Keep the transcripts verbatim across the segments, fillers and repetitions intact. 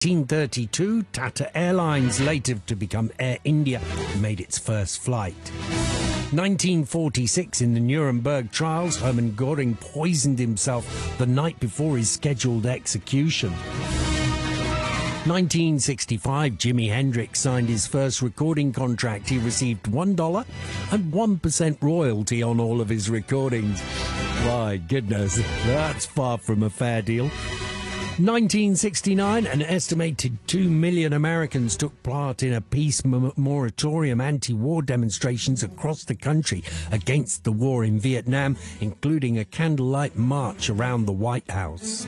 nineteen thirty-two, Tata Airlines, later to become Air India, made its first flight. nineteen forty-six, in the Nuremberg trials, Hermann Göring poisoned himself the night before his scheduled execution. nineteen sixty-five, Jimi Hendrix signed his first recording contract. He received one dollar and one percent royalty on all of his recordings. My goodness, that's far from a fair deal. nineteen sixty-nine, an estimated two million Americans took part in a peace moratorium anti-war demonstrations across the country against the war in Vietnam, including a candlelight march around the White House.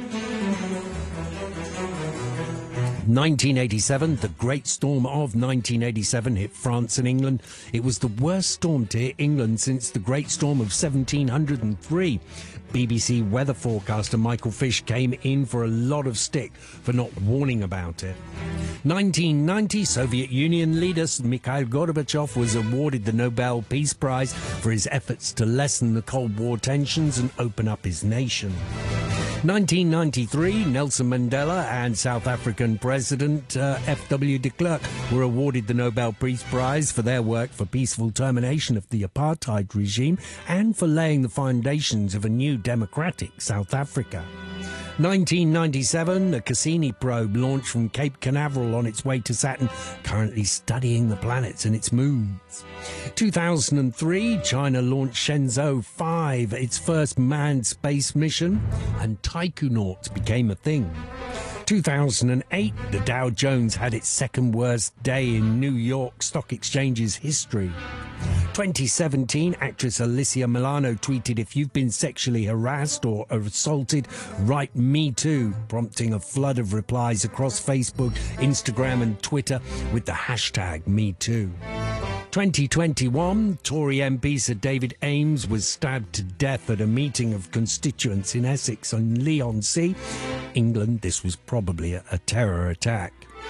nineteen eighty-seven, the Great Storm of nineteen eighty-seven hit France and England. It was the worst storm to hit England since the Great Storm of seventeen oh three. B B C weather forecaster Michael Fish came in for a lot of stick for not warning about it. nineteen ninety, Soviet Union leader Mikhail Gorbachev was awarded the Nobel Peace Prize for his efforts to lessen the Cold War tensions and open up his nation. nineteen ninety-three, Nelson Mandela and South African President uh, F W de Klerk were awarded the Nobel Peace Prize for their work for peaceful termination of the apartheid regime and for laying the foundations of a new democratic South Africa. nineteen ninety-seven, the Cassini probe launched from Cape Canaveral on its way to Saturn, currently studying the planets and its moons. two thousand three, China launched Shenzhou five, its first manned space mission, and taikonauts became a thing. two thousand eight, the Dow Jones had its second worst day in New York Stock Exchange's history. twenty seventeen, actress Alicia Milano tweeted, "If you've been sexually harassed or assaulted, write Me Too," prompting a flood of replies across Facebook, Instagram and Twitter with the hashtag Me Too. twenty twenty-one, Tory M P Sir David Ames was stabbed to death at a meeting of constituents in Essex on Leigh-on-Sea. England, this was probably a, a terror attack.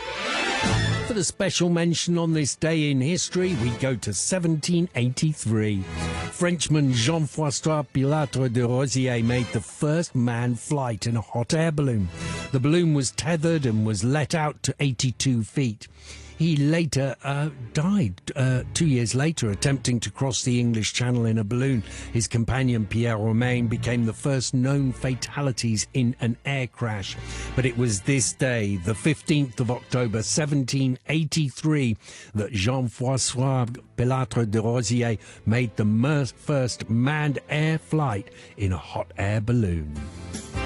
For the special mention on this day in history, we go to seventeen eighty-three. Frenchman Jean-François Pilatre de Rosier made the first manned flight in a hot air balloon. The balloon was tethered and was let out to eighty-two feet. He later uh, died uh, two years later attempting to cross the English Channel in a balloon. His companion Pierre Romain became the first known fatalities in an air crash. But it was this day, the fifteenth of October seventeen eighty-three, that Jean-François Pilatre de Rosier made the first manned air flight in a hot air balloon.